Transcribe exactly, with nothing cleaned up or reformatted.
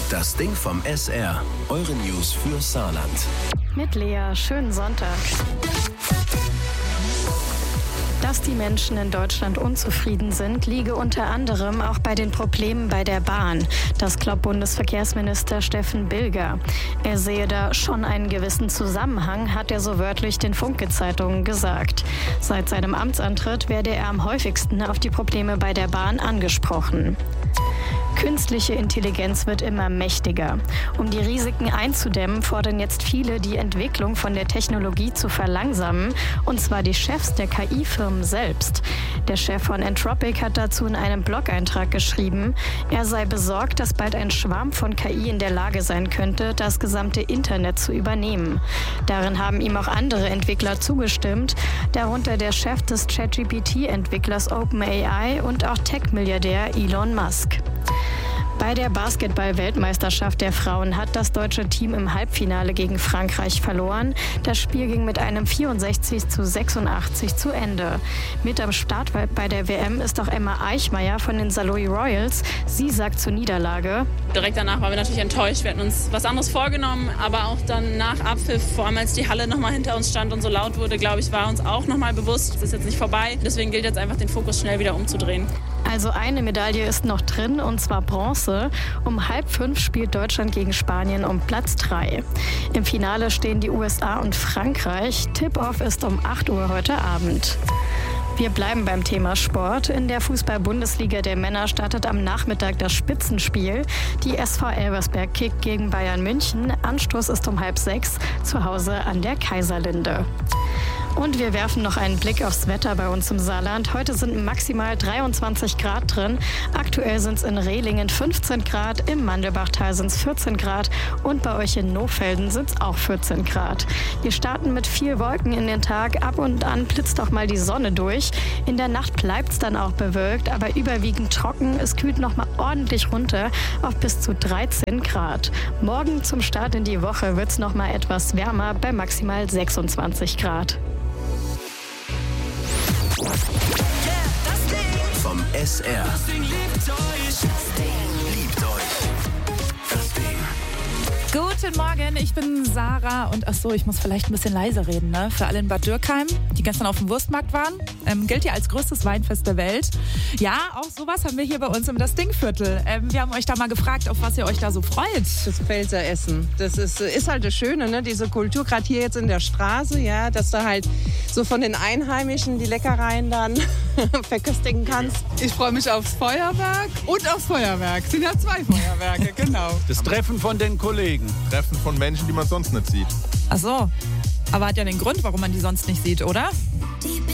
Das Ding vom S R. Eure News für Saarland. Mit Lea, schönen Sonntag. Dass die Menschen in Deutschland unzufrieden sind, liege unter anderem auch bei den Problemen bei der Bahn. Das glaubt Bundesverkehrsminister Steffen Bilger. Er sehe da schon einen gewissen Zusammenhang, hat er so wörtlich den Funke-Zeitungen gesagt. Seit seinem Amtsantritt werde er am häufigsten auf die Probleme bei der Bahn angesprochen. Künstliche Intelligenz wird immer mächtiger. Um die Risiken einzudämmen, fordern jetzt viele, die Entwicklung von der Technologie zu verlangsamen, und zwar die Chefs der K I-Firmen selbst. Der Chef von Anthropic hat dazu in einem Blog-Eintrag geschrieben, er sei besorgt, dass bald ein Schwarm von K I in der Lage sein könnte, das gesamte Internet zu übernehmen. Darin haben ihm auch andere Entwickler zugestimmt, darunter der Chef des ChatGPT-Entwicklers OpenAI und auch Tech-Milliardär Elon Musk. Bei der Basketball-Weltmeisterschaft der Frauen hat das deutsche Team im Halbfinale gegen Frankreich verloren. Das Spiel ging mit einem vierundsechzig zu sechsundachtzig zu Ende. Mit am Start bei der W M ist auch Emma Eichmeyer von den Saloy Royals. Sie sagt zur Niederlage: Direkt danach waren wir natürlich enttäuscht. Wir hatten uns was anderes vorgenommen, aber auch dann nach Abpfiff, vor allem als die Halle nochmal hinter uns stand und so laut wurde, glaube ich, war uns auch nochmal bewusst, es ist jetzt nicht vorbei. Deswegen gilt jetzt einfach, den Fokus schnell wieder umzudrehen. Also eine Medaille ist noch drin, und zwar Bronze. Um halb fünf spielt Deutschland gegen Spanien um Platz drei. Im Finale stehen die U S A und Frankreich. Tip-Off ist um acht Uhr heute Abend. Wir bleiben beim Thema Sport. In der Fußball-Bundesliga der Männer startet am Nachmittag das Spitzenspiel. Die S V Elversberg kickt gegen Bayern München. Anstoß ist um halb sechs zu Hause an der Kaiserlinde. Und wir werfen noch einen Blick aufs Wetter bei uns im Saarland. Heute sind maximal dreiundzwanzig Grad drin. Aktuell sind es in Rehlingen fünfzehn Grad, im Mandelbachtal sind es vierzehn Grad und bei euch in Nohfelden sind es auch vierzehn Grad. Wir starten mit viel Wolken in den Tag. Ab und an blitzt auch mal die Sonne durch. In der Nacht bleibt es dann auch bewölkt, aber überwiegend trocken. Es kühlt noch mal ordentlich runter auf bis zu dreizehn Grad. Morgen zum Start in die Woche wird es noch mal etwas wärmer bei maximal sechsundzwanzig Grad. Vom S R. Das Ding liebt euch. Das Ding liebt euch. Das Ding. Guten Morgen, ich bin Sarah und ach so, ich muss vielleicht ein bisschen leiser reden, ne? Für alle in Bad Dürkheim, die gestern auf dem Wurstmarkt waren. Ähm, gilt ja als größtes Weinfest der Welt. Ja, auch sowas haben wir hier bei uns im Das Ding-Viertel. Ähm, wir haben euch da mal gefragt, auf was ihr euch da so freut. Das Pfälzer Essen. Das ist, ist halt das Schöne, ne? Diese Kultur, gerade hier jetzt in der Straße, ja, dass du halt so von den Einheimischen die Leckereien dann verköstigen kannst. Ich freue mich aufs Feuerwerk und aufs Feuerwerk. Es sind ja zwei Feuerwerke, genau. Das Treffen von den Kollegen. Treffen von Menschen, die man sonst nicht sieht. Ach so, aber hat ja den Grund, warum man die sonst nicht sieht, oder?